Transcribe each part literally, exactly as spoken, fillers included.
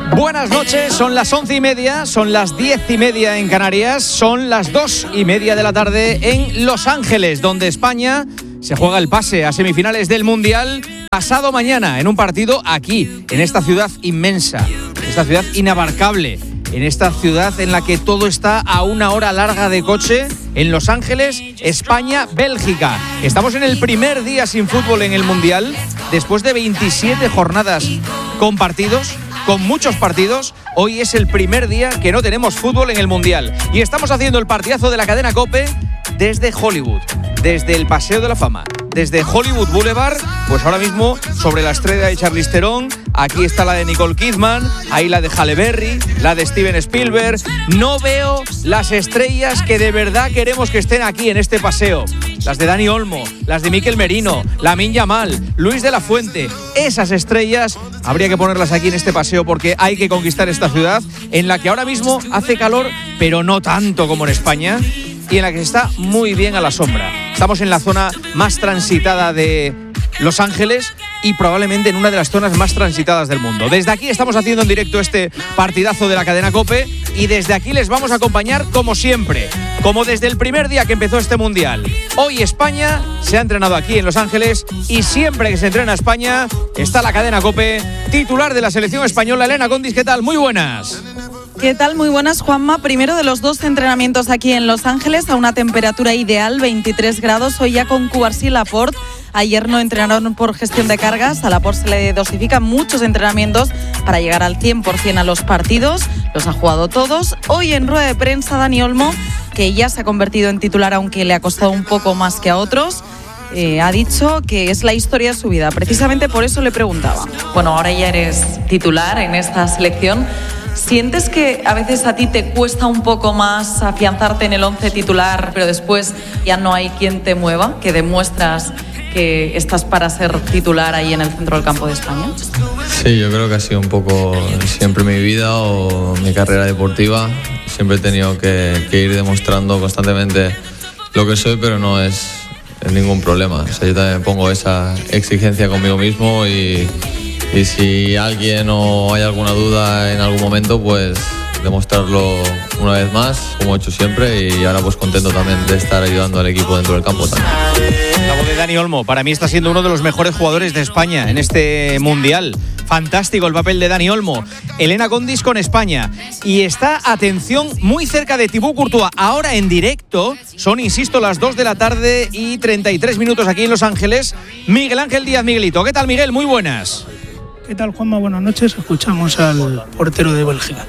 Buenas noches, son las once y media, son las diez y media en Canarias, son las dos y media de la tarde en Los Ángeles, donde España se juega el pase a semifinales del Mundial pasado mañana en un partido aquí, en esta ciudad inmensa, en esta ciudad inabarcable, en esta ciudad en la que todo está a una hora larga de coche, en Los Ángeles, España, Bélgica. Estamos en el primer día sin fútbol en el Mundial, después de veintisiete jornadas con partidos, con muchos partidos. Hoy es el primer día que no tenemos fútbol en el Mundial y estamos haciendo el partidazo de la cadena COPE desde Hollywood, desde el Paseo de la Fama, desde Hollywood Boulevard. Pues ahora mismo sobre la estrella de Charlize Theron, aquí está la de Nicole Kidman, ahí la de Halle Berry, la de Steven Spielberg. No veo las estrellas que de verdad queremos que estén aquí en este paseo. Las de Dani Olmo, las de Mikel Merino, Lamine Yamal, Luis de la Fuente. Esas estrellas habría que ponerlas aquí en este paseo porque hay que conquistar esta ciudad en la que ahora mismo hace calor, pero no tanto como en España, y en la que está muy bien a la sombra. Estamos en la zona más transitada de Los Ángeles y probablemente en una de las zonas más transitadas del mundo. Desde aquí estamos haciendo en directo este partidazo de la cadena COPE y desde aquí les vamos a acompañar como siempre, como desde el primer día que empezó este Mundial. Hoy España se ha entrenado aquí en Los Ángeles y siempre que se entrena España está la cadena COPE, titular de la selección española. Elena Condis, ¿qué tal? Muy buenas. ¿Qué tal? Muy buenas, Juanma. Primero de los dos entrenamientos aquí en Los Ángeles a una temperatura ideal, veintitrés grados. Hoy ya con Cubarsí y Laporte. Ayer no entrenaron por gestión de cargas. A Laporte se le dosifican muchos entrenamientos para llegar al cien por ciento a los partidos. Los ha jugado todos. Hoy en rueda de prensa Dani Olmo, que ya se ha convertido en titular, aunque le ha costado un poco más que a otros. Eh, ha dicho que es la historia de su vida. Precisamente por eso le preguntaba. Bueno, ahora ya eres titular en esta selección. ¿Sientes que a veces a ti te cuesta un poco más afianzarte en el once titular, pero después ya no hay quien te mueva, que demuestras que estás para ser titular ahí en el centro del campo de España? Sí, yo creo que ha sido un poco siempre mi vida o mi carrera deportiva. Siempre he tenido que, que ir demostrando constantemente lo que soy, pero no es, es ningún problema. O sea, yo también pongo esa exigencia conmigo mismo y... Y si alguien o hay alguna duda en algún momento, pues demostrarlo una vez más, como he hecho siempre, y ahora pues contento también de estar ayudando al equipo dentro del campo también. La voz de Dani Olmo, para mí está siendo uno de los mejores jugadores de España en este Mundial. Fantástico el papel de Dani Olmo. Elena Condis con España. Y está, atención, muy cerca de Thibaut Courtois. Ahora en directo, son, insisto, las dos de la tarde y treinta y tres minutos aquí en Los Ángeles. Miguel Ángel Díaz, Miguelito. ¿Qué tal, Miguel? Muy buenas. ¿Qué tal, Juanma? Buenas noches. Escuchamos al portero de Bélgica.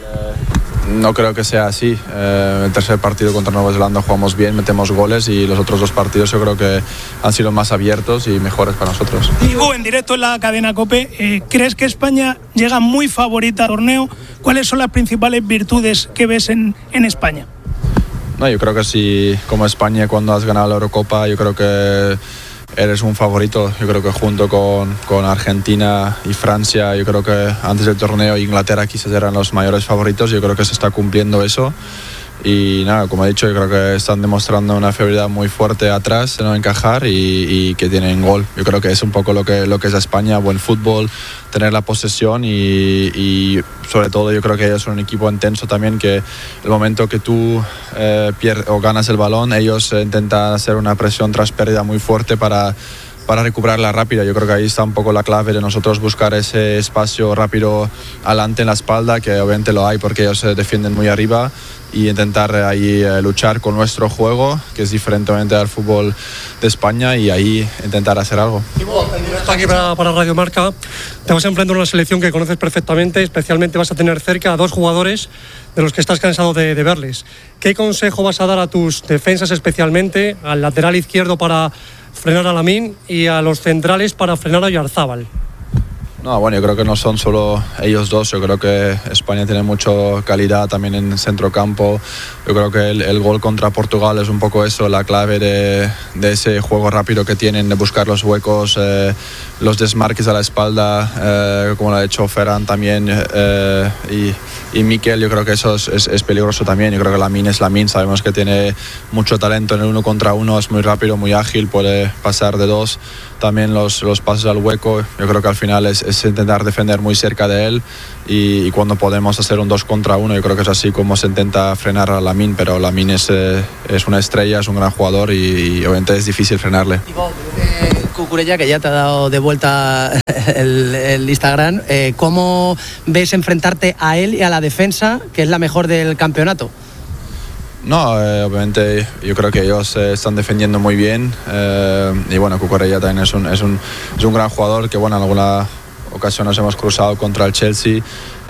No creo que sea así. Eh, el tercer partido contra Nueva Zelanda jugamos bien, metemos goles y los otros dos partidos yo creo que han sido más abiertos y mejores para nosotros. Digo, en directo en la cadena COPE, eh, ¿crees que España llega muy favorita al torneo? ¿Cuáles son las principales virtudes que ves en, en España? No, yo creo que sí, como España cuando has ganado la Eurocopa, yo creo que eres un favorito. Yo creo que junto con, con Argentina y Francia, yo creo que antes del torneo Inglaterra quizás eran los mayores favoritos. Yo creo que se está cumpliendo eso y nada, como he dicho, yo creo que están demostrando una fiabilidad muy fuerte atrás de no encajar y, y que tienen gol. Yo creo que es un poco lo que, lo que es España, buen fútbol, tener la posesión y, y sobre todo yo creo que ellos son un equipo intenso también, que el momento que tú eh, pierdes o ganas el balón, ellos eh, intentan hacer una presión tras pérdida muy fuerte para para recuperarla rápida. Yo creo que ahí está un poco la clave de nosotros buscar ese espacio rápido adelante en la espalda, que obviamente lo hay porque ellos se defienden muy arriba, y intentar ahí eh, luchar con nuestro juego, que es diferentemente al fútbol de España, y ahí intentar hacer algo. Aquí para, para Radio Marca te vas a enfrentar a una selección que conoces perfectamente, especialmente vas a tener cerca a dos jugadores de los que estás cansado de, de verles. ¿Qué consejo vas a dar a tus defensas, especialmente al lateral izquierdo para frenar a Lamine y a los centrales para frenar a Oyarzabal? No, bueno, yo creo que no son solo ellos dos. Yo creo que España tiene mucha calidad también en centrocampo. Yo creo que el, el gol contra Portugal es un poco eso, la clave de, de ese juego rápido que tienen, de buscar los huecos, eh, los desmarques a la espalda, eh, como lo ha hecho Ferran también, eh, y y Mikel, yo creo que eso es, es, es peligroso también. Yo creo que Lamine es Lamine, sabemos que tiene mucho talento en el uno contra uno, es muy rápido, muy ágil, puede pasar de dos, también los, los pases al hueco. Yo creo que al final es, es intentar defender muy cerca de él y, y cuando podemos hacer un dos contra uno, yo creo que es así como se intenta frenar a Lamine, pero Lamine es, eh, es una estrella, es un gran jugador y, y obviamente es difícil frenarle. Eh, Cucurella, que ya te ha dado de vuelta el, el Instagram, eh, ¿cómo ves enfrentarte a él y a la defensa, que es la mejor del campeonato? No, eh, obviamente yo creo que ellos eh, están defendiendo muy bien eh, y bueno, Cucurella también es un, es, un, es un gran jugador que bueno, en alguna ocasión nos hemos cruzado contra el Chelsea,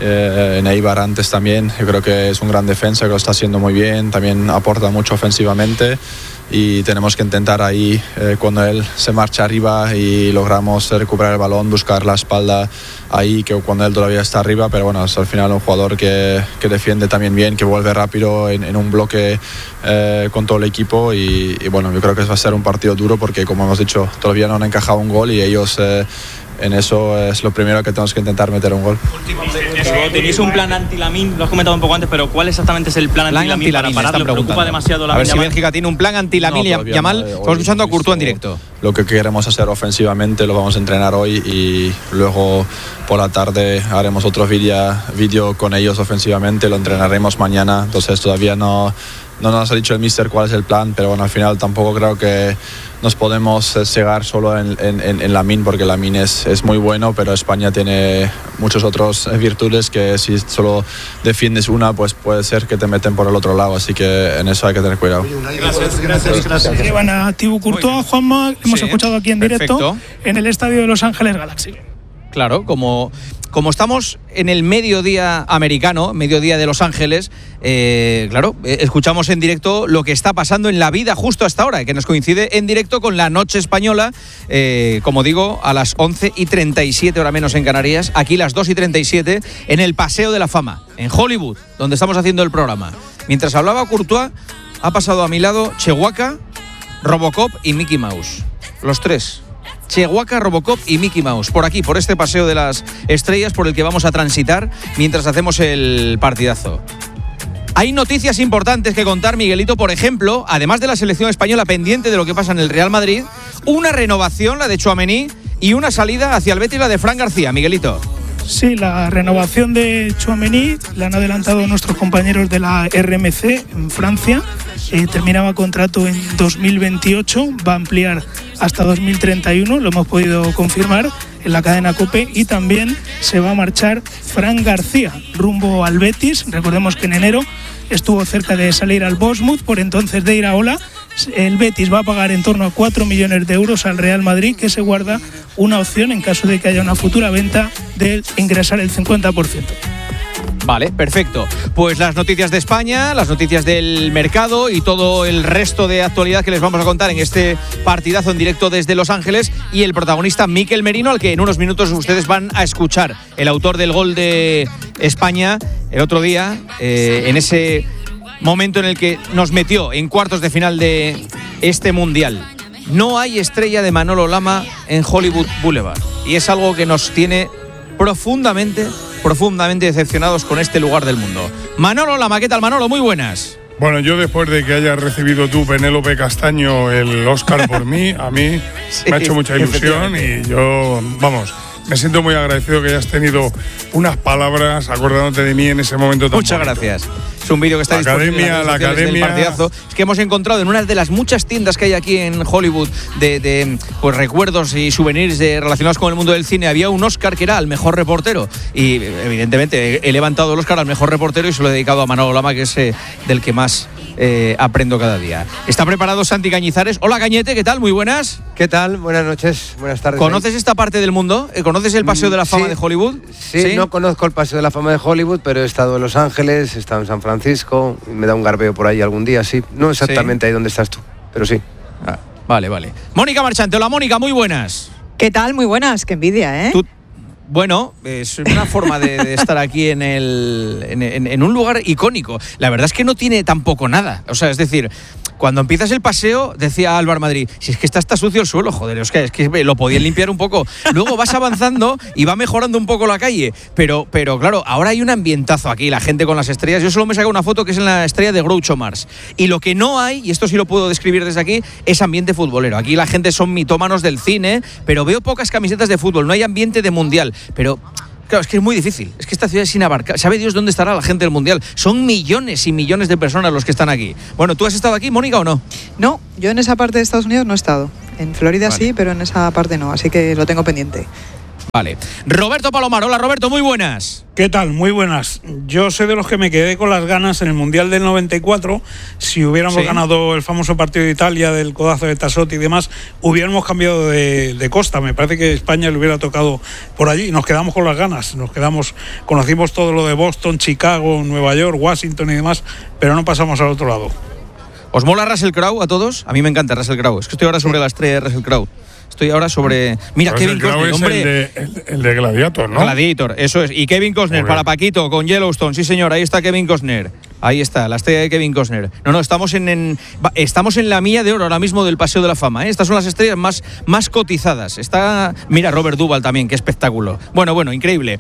eh, en Eibar antes también. Yo creo que es un gran defensa que lo está haciendo muy bien, también aporta mucho ofensivamente y tenemos que intentar ahí eh, cuando él se marcha arriba y logramos recuperar el balón, buscar la espalda ahí, que cuando él todavía está arriba, pero bueno, es al final un jugador que, que defiende también bien, que vuelve rápido en, en un bloque eh, con todo el equipo y, y bueno, yo creo que va a ser un partido duro porque como hemos dicho, todavía no han encajado un gol y ellos eh, en eso es lo primero que tenemos que intentar meter un gol. Tenéis un plan anti-Lamine, lo has comentado un poco antes, pero ¿cuál exactamente es el plan, plan anti-Lamine para pararlo? ¿Preocupa demasiado la A ver si Bélgica tiene un plan anti-Lamine no, Yamal. No, estamos escuchando a Courtois en directo. Lo que queremos hacer ofensivamente lo vamos a entrenar hoy y luego por la tarde haremos otro vídeo con ellos ofensivamente, lo entrenaremos mañana, entonces todavía no... No nos ha dicho el míster cuál es el plan, pero bueno, al final tampoco creo que nos podemos cegar solo en, en, en Lamine, porque Lamine es, es muy bueno, pero España tiene muchas otras virtudes que si solo defiendes una, pues puede ser que te meten por el otro lado, así que en eso hay que tener cuidado. Gracias, gracias, gracias. Llevan a Thibaut Courtois, Juanma, hemos sí, escuchado aquí en directo, perfecto, en el estadio de Los Ángeles Galaxy. Claro, como, como estamos en el mediodía americano, mediodía de Los Ángeles, eh, claro, eh, escuchamos en directo lo que está pasando en la vida justo hasta ahora, que nos coincide en directo con la noche española, eh, como digo, a las once y treinta y siete, hora menos en Canarias, aquí las dos y treinta y siete, en el Paseo de la Fama, en Hollywood, donde estamos haciendo el programa. Mientras hablaba Courtois, ha pasado a mi lado Chewbacca, Robocop y Mickey Mouse. Los tres. Chewbacca, Robocop y Mickey Mouse, por aquí, por este Paseo de las Estrellas por el que vamos a transitar mientras hacemos el partidazo. Hay noticias importantes que contar, Miguelito, por ejemplo, además de la selección española pendiente de lo que pasa en el Real Madrid, una renovación, la de Tchouaméni, y una salida hacia el Betis, la de Fran García. Miguelito. Sí, la renovación de Tchouaméni la han adelantado nuestros compañeros de la R M C en Francia. Eh, terminaba contrato en dos mil veintiocho, va a ampliar hasta dos mil treinta y uno, lo hemos podido confirmar en la cadena COPE, y también se va a marchar Fran García rumbo al Betis. Recordemos que en enero estuvo cerca de salir al Bournemouth, por entonces de Iraola. El Betis va a pagar en torno a cuatro millones de euros al Real Madrid, que se guarda una opción en caso de que haya una futura venta de ingresar el cincuenta por ciento. Vale, perfecto. Pues las noticias de España, las noticias del mercado y todo el resto de actualidad que les vamos a contar en este partidazo en directo desde Los Ángeles, y el protagonista Mikel Merino, al que en unos minutos ustedes van a escuchar, el autor del gol de España el otro día, eh, en ese momento en el que nos metió en cuartos de final de este Mundial. No hay estrella de Manolo Lama en Hollywood Boulevard, y es algo que nos tiene profundamente profundamente decepcionados con este lugar del mundo. Manolo Lama, ¿qué tal, Manolo? Muy buenas. Bueno, yo después de que hayas recibido tú, Penélope Castaño, el Oscar por mí, a mí sí, me ha hecho mucha ilusión y yo, vamos, me siento muy agradecido que hayas tenido unas palabras acordándote de mí en ese momento tan Muchas bonito. Gracias. Es un vídeo que está la disponible academia, en las la redes sociales academia. del partidazo. Es que hemos encontrado en una de las muchas tiendas que hay aquí en Hollywood de, de pues, recuerdos y souvenirs de, relacionados con el mundo del cine, había un Oscar que era al mejor reportero, y evidentemente he levantado el Oscar al mejor reportero y se lo he dedicado a Manolo Lama, que es eh, del que más eh, aprendo cada día. Está preparado Santi Cañizares. Hola, Cañete, ¿qué tal? Muy buenas. ¿Qué tal? Buenas noches, buenas tardes. ¿Conoces esta parte del mundo? ¿Conoces el Paseo de la Fama sí, de Hollywood? Sí, sí, no conozco el Paseo de la Fama de Hollywood, pero he estado en Los Ángeles, he estado en San Francisco, me da un garbeo por ahí algún día, sí. No exactamente sí. Ahí donde estás tú, pero sí. Ah, vale, vale. Mónica Marchante, hola Mónica, muy buenas. ¿Qué tal? Muy buenas, qué envidia, ¿eh? ¿Tú? Bueno, es una forma de, de estar aquí en, el, en, en, en un lugar icónico. La verdad es que no tiene tampoco nada. O sea, es decir, cuando empiezas el paseo, decía Álvaro Madrid, si es que está, está sucio el suelo, joder, es que, es que lo podían limpiar un poco. Luego vas avanzando y va mejorando un poco la calle, pero, pero claro, ahora hay un ambientazo aquí, la gente con las estrellas. Yo solo me saco una foto que es en la estrella de Groucho Marx. Y lo que no hay, y esto sí lo puedo describir desde aquí, es ambiente futbolero. Aquí la gente son mitómanos del cine, pero veo pocas camisetas de fútbol, no hay ambiente de mundial, pero... Claro, es que es muy difícil. Es que esta ciudad es inabarcable. ¿Sabe Dios dónde estará la gente del Mundial? Son millones y millones de personas los que están aquí. Bueno, ¿tú has estado aquí, Mónica, o no? No, yo en esa parte de Estados Unidos no he estado. En Florida vale. sí, pero en esa parte no, así que lo tengo pendiente. Vale. Roberto Palomar. Hola, Roberto, muy buenas. ¿Qué tal? Muy buenas. Yo soy de los que me quedé con las ganas en el Mundial del noventa y cuatro. Si hubiéramos sí. ganado el famoso partido de Italia, del codazo de Tassotti y demás, hubiéramos cambiado de, de costa. Me parece que España le hubiera tocado por allí. Nos quedamos con las ganas. Nos quedamos, conocimos todo lo de Boston, Chicago, Nueva York, Washington y demás, pero no pasamos al otro lado. ¿Os mola Russell Crowe a todos? A mí me encanta Russell Crowe. Es que estoy ahora sobre la estrella de Russell Crowe. Estoy ahora sobre... Mira, pues Kevin Costner, hombre... El de, el, el de Gladiator, ¿no? Gladiator, eso es. Y Kevin Costner, para Paquito, con Yellowstone. Sí, señor, ahí está Kevin Costner. Ahí está, la estrella de Kevin Costner. No, no, estamos en, en estamos en la milla de oro ahora mismo del Paseo de la Fama, ¿eh? Estas son las estrellas más, más cotizadas. Está... Mira, Robert Duvall también, qué espectáculo. Bueno, bueno, increíble.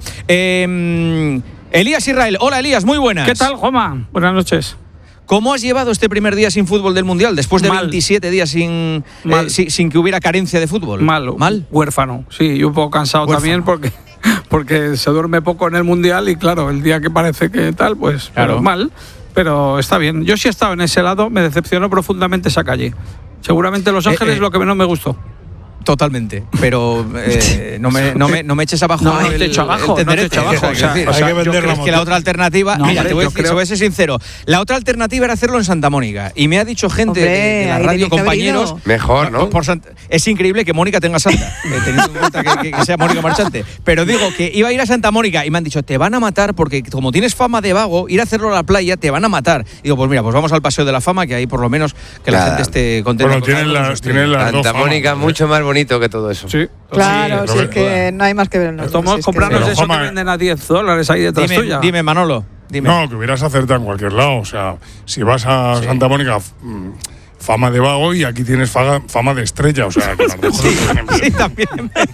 Eh, Elías Israel. Hola, Elías, muy buenas. ¿Qué tal, Juanma? Buenas noches. ¿Cómo has llevado este primer día sin fútbol del Mundial? Después de Mal. veintisiete días sin, eh, sin, sin que hubiera carencia de fútbol. Mal. Mal. Huérfano, sí, y un poco cansado Huérfano. también porque, porque se duerme poco en el Mundial y claro, el día que parece que tal, pues claro. pero mal, pero está bien. Yo sí he estado en ese lado, me decepcionó profundamente esa calle. Seguramente Los Ángeles es eh, eh. lo que menos me gustó. Totalmente, pero eh, no, me, no, me, no me eches abajo. No, no el, te echo abajo, el no te echo abajo. O sea, decir, o sea, hay que vender la moto. Que la otra alternativa, no, mira, hombre, te voy a decir, creo... voy a ser sincero, la otra alternativa era hacerlo en Santa Mónica. Y me ha dicho gente hombre, de, de la radio, compañeros. Mejor, ¿no? Por, por, es increíble que Mónica tenga Santa, eh, teniendo en cuenta que, que, que sea Mónica Marchante. Pero digo que iba a ir a Santa Mónica y me han dicho, te van a matar porque como tienes fama de vago, ir a hacerlo a la playa, te van a matar. Y digo, pues mira, pues vamos al Paseo de la Fama, que ahí por lo menos que Nada. la gente esté contenta. Bueno, tienen las, tienen las Santa Mónica mucho más bonito que todo eso. Sí. Claro, sí, si es que no hay más que ver en los Estamos si comprando es eso Joma, que venden a diez dólares ahí detrás dime, tuya. Dime, Manolo. Dime. No, que hubieras acertado en cualquier lado. O sea, si vas a sí. Santa Mónica, fama de vago y aquí tienes fama, fama de estrella. O sea, que sí, sí, también.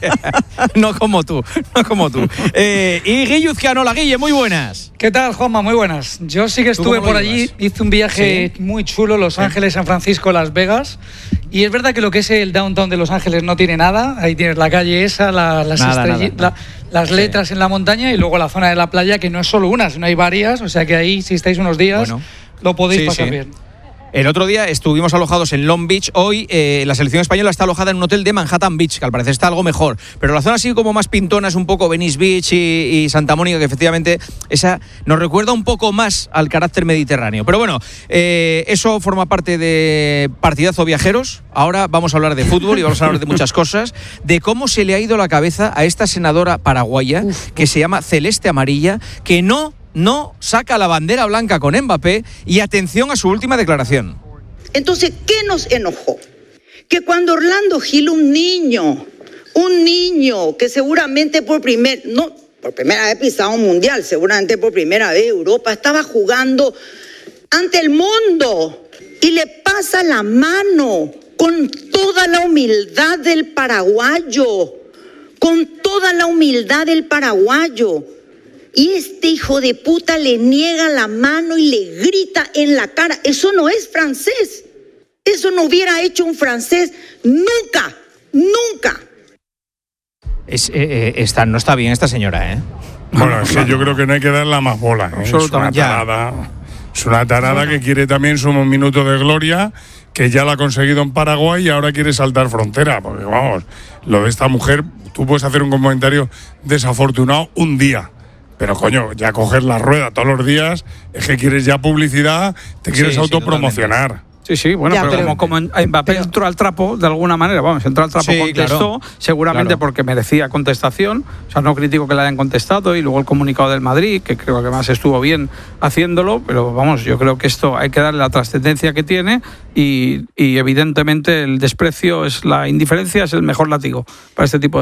No como tú, no como tú. Eh, y Guilluzquiano, hola Guille, muy buenas. ¿Qué tal, Juanma? Muy buenas. Yo sí que estuve por allí, hice un viaje ¿Sí? muy chulo, Los Ángeles, San Francisco, Las Vegas. Y es verdad que lo que es el downtown de Los Ángeles no tiene nada. Ahí tienes la calle esa, la, las, nada, nada, la, las letras sí. en la montaña y luego la zona de la playa, que no es solo una, sino hay varias. O sea que ahí, si estáis unos días, bueno, lo podéis sí, pasar sí. bien. El otro día estuvimos alojados en Long Beach. Hoy eh, la selección española está alojada en un hotel de Manhattan Beach, que al parecer está algo mejor. Pero la zona así como más pintona es un poco Venice Beach y, y Santa Mónica, que efectivamente esa nos recuerda un poco más al carácter mediterráneo. Pero bueno, eh, eso forma parte de Partidazo Viajeros. Ahora vamos a hablar de fútbol y vamos a hablar de muchas cosas. De cómo se le ha ido la cabeza a esta senadora paraguaya, uf, que uf. se llama Celeste Amarilla, que no... no saca la bandera blanca con Mbappé y atención a su última declaración. Entonces, ¿qué nos enojó? Que cuando Orlando Gil, un niño, un niño que seguramente por primer, no, por primera vez pisaba un mundial, seguramente por primera vez Europa, estaba jugando ante el mundo y le pasa la mano con toda la humildad del paraguayo, con toda la humildad del paraguayo. Y este hijo de puta le niega la mano y le grita en la cara. Eso no es francés. Eso no hubiera hecho un francés nunca, nunca. Es, eh, eh, está, no está bien esta señora, ¿eh? Bueno, es que yo creo que no hay que darle más bola, ¿eh? Es una tarada, es una tarada que quiere también su minuto de gloria, que ya la ha conseguido en Paraguay y ahora quiere saltar frontera. Porque vamos, lo de esta mujer, tú puedes hacer un comentario desafortunado un día. Pero coño, ya coger la rueda todos los días, es que quieres ya publicidad, te quieres sí, autopromocionar. Sí, sí, bueno, ya, pero, pero como, como Mbappé pero, entró al trapo, de alguna manera, vamos, entró al trapo, sí, contestó, claro, seguramente claro. porque merecía contestación, o sea, no critico que le hayan contestado, y luego el comunicado del Madrid, que creo que más estuvo bien haciéndolo, pero vamos, yo creo que esto hay que darle la trascendencia que tiene, y, y evidentemente el desprecio, es la indiferencia es el mejor látigo para este tipo de gente.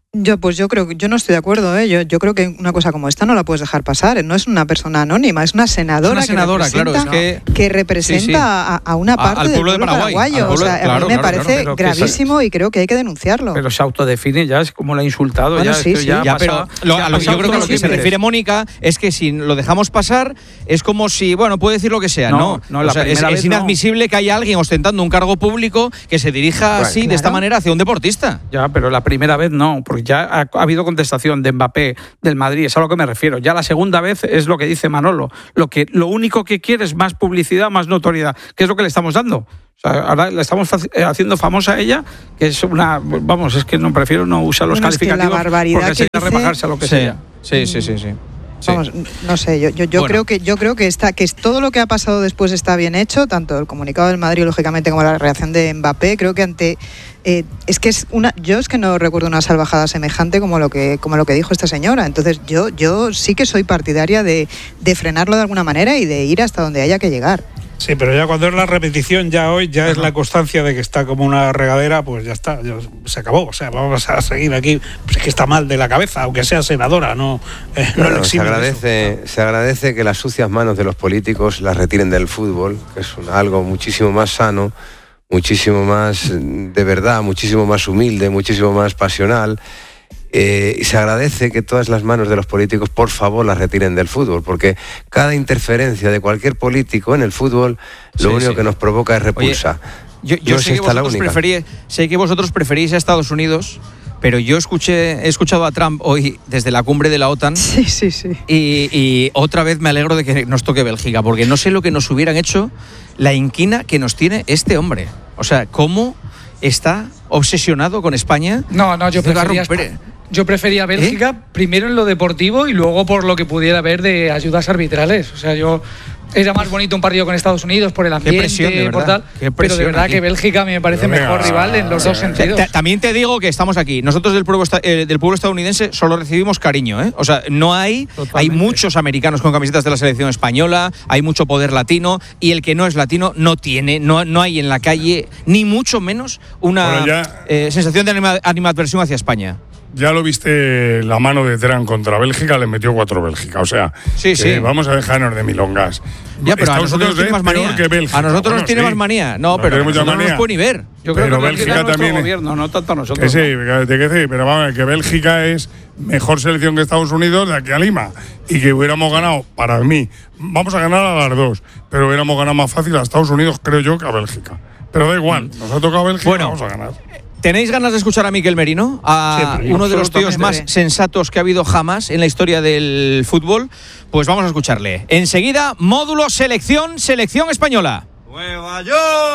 Yo, pues yo creo que yo no estoy de acuerdo, ¿eh? Yo, yo creo que una cosa como esta no la puedes dejar pasar. No es una persona anónima, es una senadora, es una senadora que representa, claro, es que, que representa sí, sí. A, a una parte a, al pueblo del pueblo de Paraguay. paraguayo. Pueblo, o sea, claro, a mí me claro, parece claro, gravísimo y creo que hay que denunciarlo. Pero se autodefine ya, es como la ha insultado. Bueno, ya, sí, sí. ya, ya pasa, pero lo, ya a lo que yo creo que a lo que se refiere Mónica es que si lo dejamos pasar es como si, bueno, puede decir lo que sea, no, no, no o la sea, es, es inadmisible no. que haya alguien ostentando un cargo público que se dirija bueno, así, claro. de esta manera, hacia un deportista. Ya, pero la primera vez no, porque ya ha, ha habido contestación de Mbappé, del Madrid, es a lo que me refiero. Ya la segunda vez es lo que dice Manolo. Lo que lo único que quiere es más publicidad, más notoriedad, que es lo que le estamos dando. O sea, ahora le estamos haciendo famosa a ella, que es una, vamos, es que no prefiero no usar los bueno, calificativos es que la barbaridad porque sería dice... rebajarse a lo que sí, sea. Sí, sí, sí, sí. Sí. Vamos, no sé, yo, yo, yo bueno. creo que yo creo que está que todo lo que ha pasado después está bien hecho, tanto el comunicado del Madrid lógicamente como la reacción de Mbappé. Creo que ante eh, es que es una yo es que no recuerdo una salvajada semejante como lo que como lo que dijo esta señora. Entonces yo yo sí que soy partidaria de, de frenarlo de alguna manera y de ir hasta donde haya que llegar. Sí, pero ya cuando es la repetición, ya hoy, ya es la constancia de que está como una regadera, pues ya está, ya se acabó. O sea, vamos a seguir aquí, pues es que está mal de la cabeza, aunque sea senadora, no, eh, no bueno, se agradece, se agradece que las sucias manos de los políticos las retiren del fútbol, que es un, algo muchísimo más sano, muchísimo más de verdad, muchísimo más humilde, muchísimo más pasional. Eh, y se agradece que todas las manos de los políticos, por favor, las retiren del fútbol, porque cada interferencia de cualquier político en el fútbol, lo sí, único sí. que nos provoca es repulsa. Oye, yo, yo no sé, es que vosotros preferís, sé que vosotros preferís a Estados Unidos, pero yo escuché, he escuchado a Trump hoy desde la cumbre de la OTAN. Sí, sí, sí. Y, y otra vez me alegro de que nos toque Bélgica, porque no sé lo que nos hubieran hecho la inquina que nos tiene este hombre. O sea, ¿cómo está obsesionado con España? No, no, yo prefería... Yo prefería Bélgica, ¿Eh? primero en lo deportivo y luego por lo que pudiera haber de ayudas arbitrales. O sea, yo era más bonito un partido con Estados Unidos por el ambiente, presión, de por tal, pero de verdad aquí. que Bélgica me parece pero mejor rival en los dos sentidos. También te digo que estamos aquí. Nosotros del pueblo, eh, del pueblo estadounidense solo recibimos cariño, ¿eh? O sea, no hay, Totalmente. hay muchos americanos con camisetas de la selección española, hay mucho poder latino y el que no es latino no tiene, no, no hay en la calle ni mucho menos una bueno, ya, eh, sensación de anima, animadversión hacia España. Ya lo viste, la mano de Trump contra Bélgica, le metió cuatro Bélgica. O sea, sí, sí. vamos a dejarnos de milongas. Ya, pero Estados a nosotros nos tiene más manía. Que Bélgica. A nosotros bueno, nos tiene sí. más manía. No, no pero a nosotros no nos puede ni ver. Yo creo pero que Bélgica también. Gobierno, no tanto a nosotros. Que sí, ¿no? que, que sí, pero vamos, que Bélgica es mejor selección que Estados Unidos de aquí a Lima. Y que hubiéramos ganado, para mí, vamos a ganar a las dos, pero hubiéramos ganado más fácil a Estados Unidos, creo yo, que a Bélgica. Pero da igual, nos ha tocado Bélgica, bueno, vamos a ganar. ¿Tenéis ganas de escuchar a Miquel Merino? A Siempre, uno de los tíos más sensatos que ha habido jamás en la historia del fútbol. Pues vamos a escucharle. Enseguida, módulo selección, selección española. Nueva York.